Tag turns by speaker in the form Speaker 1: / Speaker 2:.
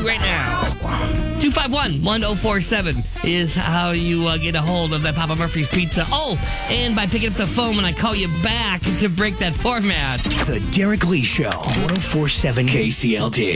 Speaker 1: right now. 251-1047 is how you get a hold of that Papa Murphy's Pizza. Oh, and by picking up the phone when I call you back to break that format.
Speaker 2: The Derek Lee Show, 1047 KCLD.